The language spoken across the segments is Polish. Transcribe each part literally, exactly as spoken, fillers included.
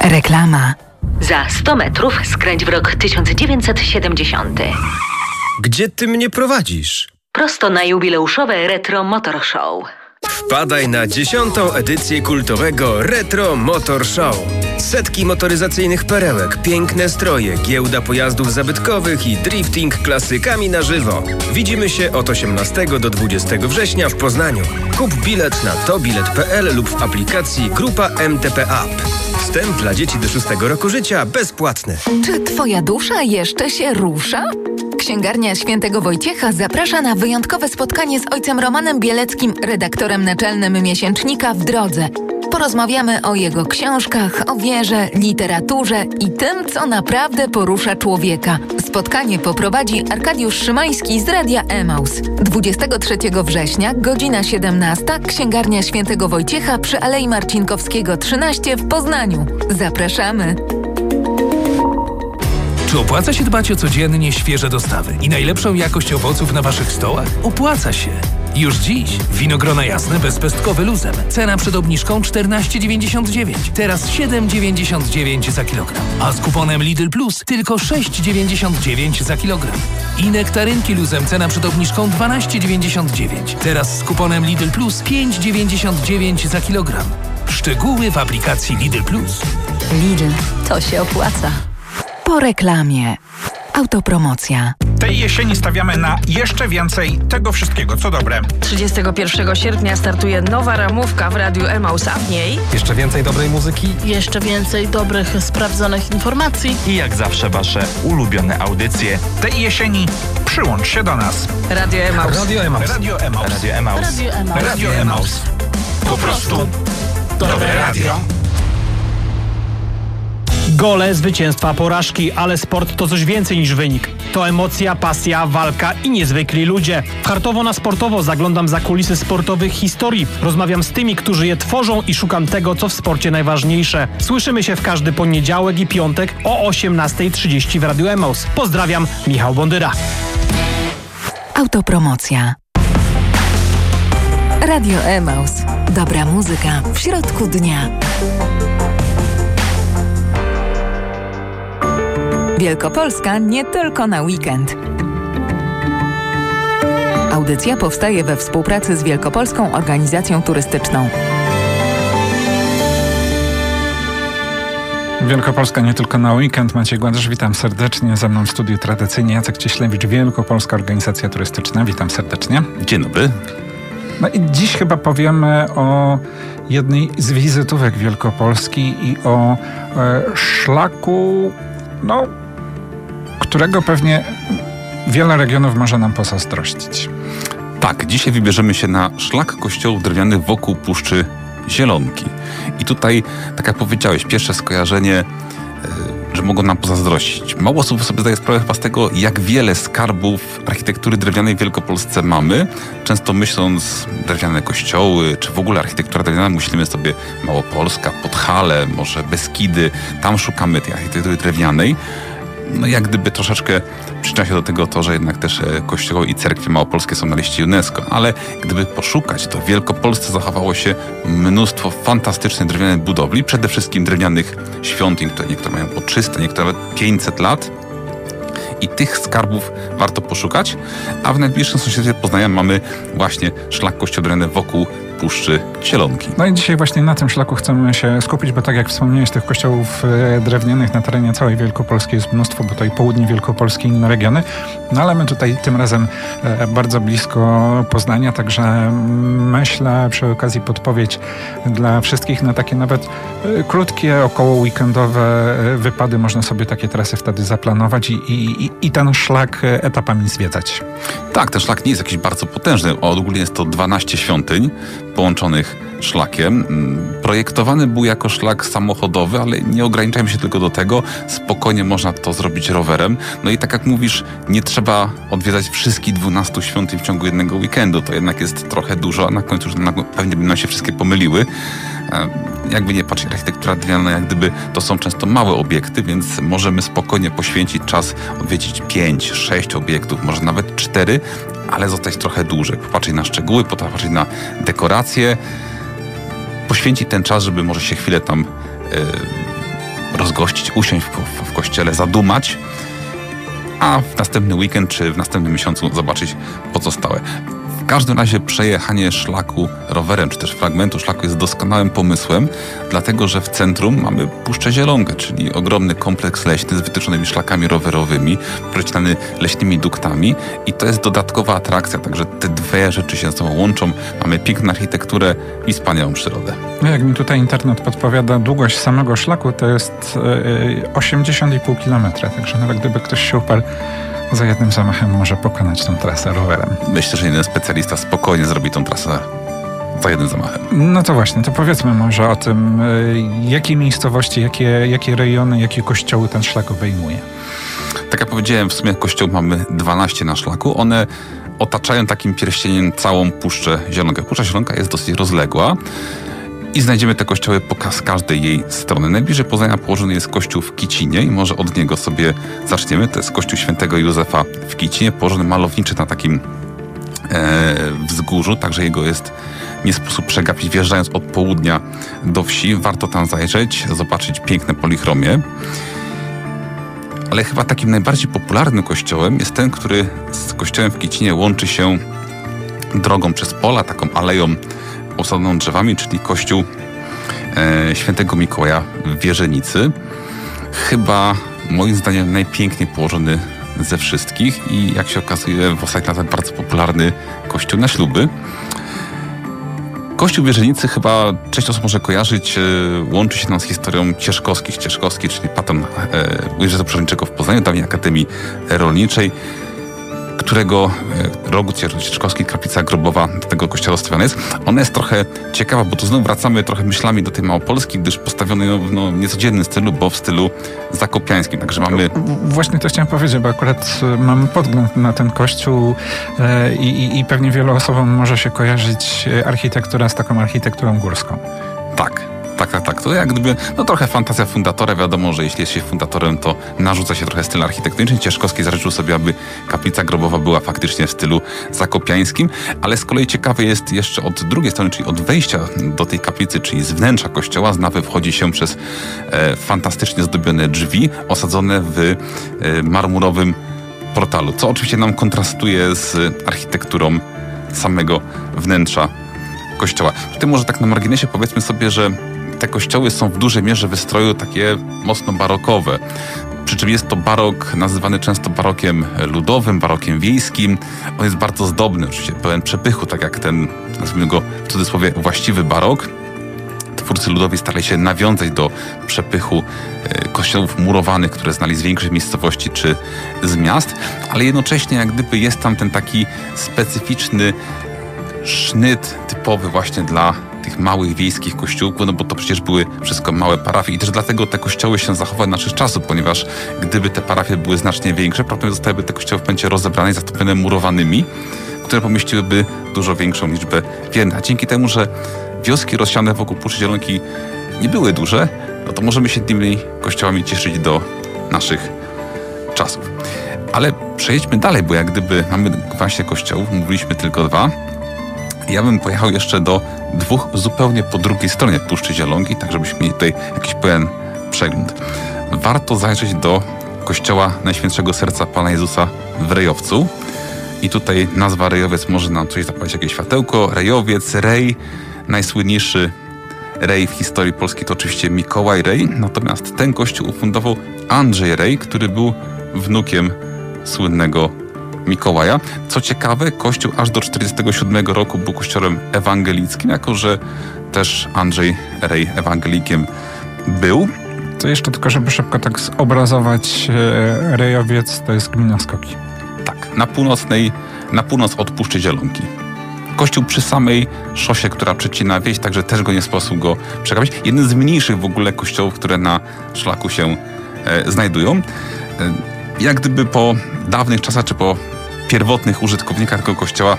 Reklama. Za sto metrów skręć w rok tysiąc dziewięćset siedemdziesiąty. Gdzie ty mnie prowadzisz? Prosto na jubileuszowe Retro Motor Show. Wpadaj na dziesiątą edycję kultowego Retro Motor Show. Setki motoryzacyjnych perełek, piękne stroje, giełda pojazdów zabytkowych i drifting klasykami na żywo. Widzimy się od osiemnastego do dwudziestego września w Poznaniu. Kup bilet na tobilet kropka p l lub w aplikacji Grupa M T P App. Wstęp dla dzieci do szóstego roku życia bezpłatny. Czy twoja dusza jeszcze się rusza? Księgarnia Świętego Wojciecha zaprasza na wyjątkowe spotkanie z ojcem Romanem Bieleckim, redaktorem naczelnym miesięcznika W Drodze. Porozmawiamy o jego książkach, o wierze, literaturze i tym, co naprawdę porusza człowieka. Spotkanie poprowadzi Arkadiusz Szymański z Radia Emaus. dwudziestego trzeciego września, godzina siedemnasta, Księgarnia Świętego Wojciecha przy Alei Marcinkowskiego trzynaście w Poznaniu. Zapraszamy! Czy opłaca się dbać o codziennie świeże dostawy i najlepszą jakość owoców na waszych stołach? Opłaca się! Już dziś winogrona jasne bezpestkowe luzem. Cena przed obniżką czternaście dziewięćdziesiąt dziewięć, teraz siedem dziewięćdziesiąt dziewięć za kilogram. A z kuponem Lidl Plus tylko sześć dziewięćdziesiąt dziewięć za kilogram. I nektarynki luzem cena przed obniżką dwanaście dziewięćdziesiąt dziewięć, teraz z kuponem Lidl Plus pięć dziewięćdziesiąt dziewięć za kilogram. Szczegóły w aplikacji Lidl Plus. Lidl, to się opłaca. Po reklamie. Autopromocja. Tej jesieni stawiamy na jeszcze więcej tego wszystkiego, co dobre. trzydziestego pierwszego sierpnia startuje nowa ramówka w Radiu Emaus, a w niej jeszcze więcej dobrej muzyki, jeszcze więcej dobrych, sprawdzonych informacji i jak zawsze wasze ulubione audycje. Tej jesieni przyłącz się do nas. Radio Emaus. Radio Emaus. Radio Emaus. Radio Emaus. Radio Emaus. Radio Emaus. Po prostu dobre radio. Gole, zwycięstwa, porażki, ale sport to coś więcej niż wynik. To emocja, pasja, walka i niezwykli ludzie. W Hartowo na sportowo zaglądam za kulisy sportowych historii. Rozmawiam z tymi, którzy je tworzą i szukam tego, co w sporcie najważniejsze. Słyszymy się w każdy poniedziałek i piątek o osiemnasta trzydzieści w Radiu Emaus. Pozdrawiam, Michał Bondyra. Autopromocja. Radio Emaus. Dobra muzyka w środku dnia. Wielkopolska nie tylko na weekend. Audycja powstaje we współpracy z Wielkopolską Organizacją Turystyczną. Wielkopolska nie tylko na weekend. Maciej Gładysz, witam serdecznie. Ze mną w studiu tradycyjnie Jacek Cieślewicz, Wielkopolska Organizacja Turystyczna. Witam serdecznie. Dzień dobry. No i dziś chyba powiemy o jednej z wizytówek Wielkopolski i o e, szlaku, no, którego pewnie wiele regionów może nam pozazdrościć. Tak, dzisiaj wybierzemy się na szlak kościołów drewnianych wokół Puszczy Zielonki. I tutaj, tak jak powiedziałeś, pierwsze skojarzenie, że mogą nam pozazdrościć. Mało osób sobie zdaje sprawę chyba z tego, jak wiele skarbów architektury drewnianej w Wielkopolsce mamy. Często myśląc drewniane kościoły, czy w ogóle architektura drewniana, myślimy sobie Małopolska, Podhale, może Beskidy. Tam szukamy tej architektury drewnianej. No jak gdyby troszeczkę przyczynia się do tego to, że jednak też kościoły i cerkwie małopolskie są na liście UNESCO, ale gdyby poszukać, to w Wielkopolsce zachowało się mnóstwo fantastycznych drewnianych budowli, przede wszystkim drewnianych świątyń, które niektóre mają po trzysta, niektóre nawet pięćset lat. I tych skarbów warto poszukać, a w najbliższym sąsiedztwie Poznania mamy właśnie szlak kościoł drewniany wokół Puszczy Zielonki. No i dzisiaj właśnie na tym szlaku chcemy się skupić, bo tak jak wspomniałeś, tych kościołów drewnianych na terenie całej Wielkopolski jest mnóstwo, bo tutaj południe Wielkopolski i inne regiony. No ale my tutaj tym razem bardzo blisko Poznania, także myślę przy okazji podpowiedź dla wszystkich na takie nawet krótkie, około weekendowe wypady. Można sobie takie trasy wtedy zaplanować i, i, i ten szlak etapami zwiedzać. Tak, ten szlak nie jest jakiś bardzo potężny. Ogólnie jest to dwanaście świątyń połączonych szlakiem. Projektowany był jako szlak samochodowy, ale nie ograniczajmy się tylko do tego. Spokojnie można to zrobić rowerem. No i tak jak mówisz, nie trzeba odwiedzać wszystkich dwunastu świątyń w ciągu jednego weekendu. To jednak jest trochę dużo, a na końcu już pewnie by nam się wszystkie pomyliły. Jakby nie patrzeć, architektura drewniana, jak gdyby to są często małe obiekty, więc możemy spokojnie poświęcić czas, odwiedzić pięć, sześć obiektów, może nawet cztery, ale zostać trochę dłużej. Popatrzeć na szczegóły, popatrzeć na dekoracje, poświęcić ten czas, żeby może się chwilę tam yy, rozgościć, usiąść w, w kościele, zadumać, a w następny weekend czy w następnym miesiącu zobaczyć pozostałe. W każdym razie przejechanie szlaku rowerem, czy też fragmentu szlaku jest doskonałym pomysłem, dlatego że w centrum mamy Puszczę Zielonkę, czyli ogromny kompleks leśny z wytyczonymi szlakami rowerowymi, przecinany leśnymi duktami i to jest dodatkowa atrakcja, także te dwie rzeczy się ze sobą łączą. Mamy piękną architekturę i wspaniałą przyrodę. No jak mi tutaj internet podpowiada, długość samego szlaku to jest osiemdziesiąt i pół kilometra, także nawet gdyby ktoś się uparł, za jednym zamachem może pokonać tą trasę rowerem. Myślę, że jeden specjalista spokojnie zrobi tą trasę za jednym zamachem. No to właśnie, to powiedzmy może o tym, jakie miejscowości, jakie, jakie rejony, jakie kościoły ten szlak obejmuje. Tak jak powiedziałem, w sumie kościoł mamy dwanaście na szlaku. One otaczają takim pierścieniem całą Puszczę Zielonkę. Puszcza Zielonka jest dosyć rozległa i znajdziemy te kościoły po z każdej jej strony. Najbliżej Poznania położony jest kościół w Kicinie i może od niego sobie zaczniemy. To jest kościół świętego Józefa w Kicinie, położony malowniczy na takim e, wzgórzu, także jego jest nie sposób przegapić. Wjeżdżając od południa do wsi, warto tam zajrzeć, zobaczyć piękne polichromie. Ale chyba takim najbardziej popularnym kościołem jest ten, który z kościołem w Kicinie łączy się drogą przez pola, taką aleją osadzoną drzewami, czyli kościół e, świętego Mikołaja w Wierzenicy. Chyba moim zdaniem najpiękniej położony ze wszystkich i jak się okazuje w ostatnich latach bardzo popularny kościół na śluby. Kościół w Wierzenicy chyba część osób może kojarzyć, e, łączy się nam z historią Cieszkowskich. Cieszkowski, czyli patron e, Jerzy Zaprzeczniczego w Poznaniu, dawniej Akademii Rolniczej, którego e, rogu Cieszkowskiej kaplica grobowa do tego kościoła stawiana jest. Ona jest trochę ciekawa, bo tu znów wracamy trochę myślami do tej Małopolski, gdyż postawiony w no, niecodziennym stylu, bo w stylu zakopiańskim. Także mamy... Właśnie to chciałem powiedzieć, bo akurat mam podgląd na ten kościół e, i, i pewnie wielu osobom może się kojarzyć architektura z taką architekturą górską. Tak. Tak, tak, tak. To jak gdyby, no trochę fantazja fundatora. Wiadomo, że jeśli jest się fundatorem, to narzuca się trochę styl architektoniczny. Cieszkowski zażyczył sobie, aby kaplica grobowa była faktycznie w stylu zakopiańskim, ale z kolei ciekawe jest jeszcze od drugiej strony, czyli od wejścia do tej kaplicy, czyli z wnętrza kościoła, z nawy wchodzi się przez e, fantastycznie zdobione drzwi, osadzone w e, marmurowym portalu, co oczywiście nam kontrastuje z architekturą samego wnętrza kościoła. Tutaj może tak na marginesie powiedzmy sobie, że te kościoły są w dużej mierze wystroju takie mocno barokowe. Przy czym jest to barok nazywany często barokiem ludowym, barokiem wiejskim. On jest bardzo zdobny, oczywiście pełen przepychu, tak jak ten, nazwijmy go w cudzysłowie, właściwy barok. Twórcy ludowi starali się nawiązać do przepychu kościołów murowanych, które znali z większych miejscowości czy z miast, ale jednocześnie jak gdyby jest tam ten taki specyficzny sznyt typowy właśnie dla tych małych wiejskich kościółków, no bo to przecież były wszystko małe parafie i też dlatego te kościoły się zachowały na naszych czasów, ponieważ gdyby te parafie były znacznie większe, prawdopodobnie zostałyby te kościoły w pęcie rozebrane i zastąpione murowanymi, które pomieściłyby dużo większą liczbę wiernych. A dzięki temu, że wioski rozsiane wokół Puszczy Zielonki nie były duże, no to możemy się tymi kościołami cieszyć do naszych czasów. Ale przejdźmy dalej, bo jak gdyby mamy właśnie kościołów, mówiliśmy tylko dwa. Ja bym pojechał jeszcze do dwóch zupełnie po drugiej stronie Puszczy Zielonki, tak żebyśmy mieli tutaj jakiś pełen przegląd. Warto zajrzeć do kościoła Najświętszego Serca Pana Jezusa w Rejowcu. I tutaj nazwa Rejowiec może nam coś zapalić, jakieś światełko. Rejowiec, Rej, najsłynniejszy Rej w historii Polski to oczywiście Mikołaj Rej. Natomiast ten kościół ufundował Andrzej Rej, który był wnukiem słynnego Mikołaja. Co ciekawe, kościół aż do czterdziestego siódmego roku był kościołem ewangelickim, jako że też Andrzej Rej ewangelikiem był. To jeszcze tylko, żeby szybko tak zobrazować, Rejowiec to jest gmina Skoki. Tak, na północnej, na północ od Puszczy Zielonki. Kościół przy samej szosie, która przecina wieś, także też go nie sposób go przegapić. Jeden z mniejszych w ogóle kościołów, które na szlaku się e, znajdują. E, jak gdyby po dawnych czasach, czy po pierwotnych użytkownikach tego kościoła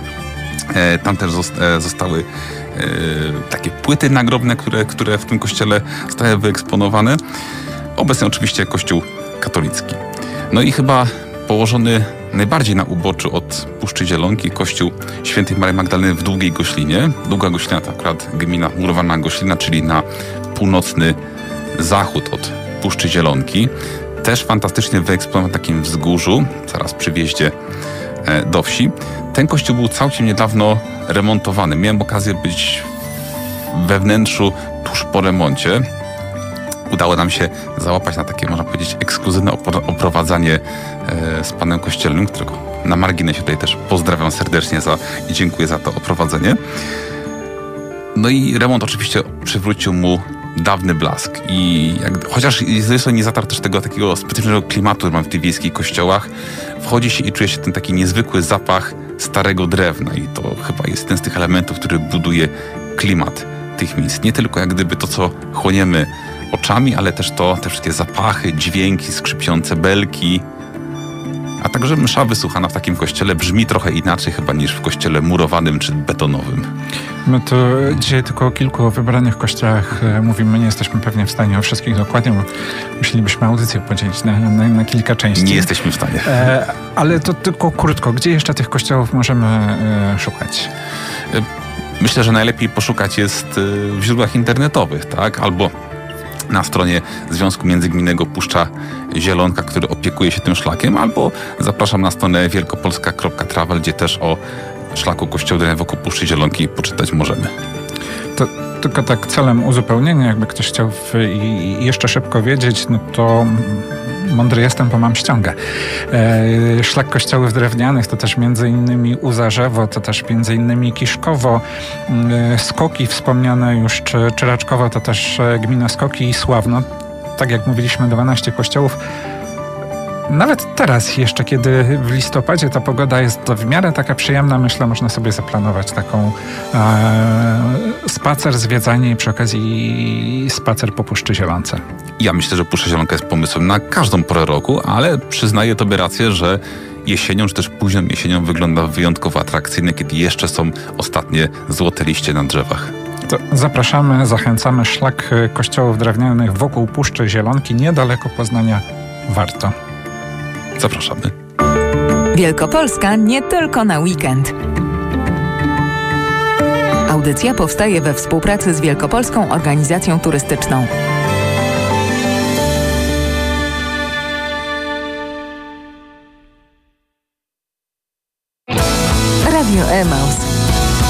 e, tam też zosta- e, zostały e, takie płyty nagrobne, które, które w tym kościele zostały wyeksponowane. Obecnie oczywiście kościół katolicki. No i chyba położony najbardziej na uboczu od Puszczy Zielonki kościół Świętej Maryi Magdaleny w Długiej Goślinie. Długa Goślina to akurat gmina murowana Goślina, czyli na północny zachód od Puszczy Zielonki. Też fantastycznie wyeksponowanym takim wzgórzu, zaraz przy wjeździe do wsi. Ten kościół był całkiem niedawno remontowany. Miałem okazję być we wnętrzu tuż po remoncie. Udało nam się załapać na takie, można powiedzieć, ekskluzywne oprowadzanie z panem kościelnym, którego na marginesie tutaj też pozdrawiam serdecznie za, i dziękuję za to oprowadzenie. No i remont oczywiście przywrócił mu dawny blask. I jak, chociaż zresztą nie zatarł też tego takiego specyficznego klimatu, który mam w tych wiejskich kościołach, wchodzi się i czuje się ten taki niezwykły zapach starego drewna i to chyba jest jeden z tych elementów, który buduje klimat tych miejsc. Nie tylko jak gdyby to, co chłoniemy oczami, ale też to, te wszystkie zapachy, dźwięki, skrzypiące belki, a także msza wysłuchana w takim kościele brzmi trochę inaczej chyba niż w kościele murowanym czy betonowym. My to dzisiaj tylko o kilku wybranych kościołach mówimy, nie jesteśmy pewnie w stanie o wszystkich dokładnie, bo musielibyśmy audycję podzielić na, na, na kilka części. Nie jesteśmy w stanie. E, ale to tylko krótko, gdzie jeszcze tych kościołów możemy e, szukać? Myślę, że najlepiej poszukać jest w źródłach internetowych, tak? Albo na stronie Związku Międzygminnego Puszcza Zielonka, który opiekuje się tym szlakiem, albo zapraszam na stronę wielkopolska kropka travel, gdzie też o szlaku kościołowym wokół Puszczy Zielonki poczytać możemy. To tylko tak celem uzupełnienia, jakby ktoś chciał w, i, i jeszcze szybko wiedzieć, no to mądry jestem, bo mam ściągę. E, szlak kościołów drewnianych to też między innymi Uzarzewo, to też między innymi Kiszkowo, e, Skoki wspomniane już, czy, czy Raczkowo, to też e, gmina Skoki i Sławno. Tak jak mówiliśmy, dwanaście kościołów. Nawet teraz jeszcze, kiedy w listopadzie ta pogoda jest w miarę taka przyjemna, myślę, można sobie zaplanować taką e, spacer, zwiedzanie i przy okazji spacer po Puszczy Zielonce. Ja myślę, że Puszcza Zielonka jest pomysłem na każdą porę roku, ale przyznaję tobie rację, że jesienią, czy też późną jesienią wygląda wyjątkowo atrakcyjnie, kiedy jeszcze są ostatnie złote liście na drzewach. To zapraszamy, zachęcamy. Szlak kościołów drewnianych wokół Puszczy Zielonki, niedaleko Poznania. Warto. Zapraszamy. Wielkopolska nie tylko na weekend. Audycja powstaje we współpracy z Wielkopolską Organizacją Turystyczną. Radio Emaus.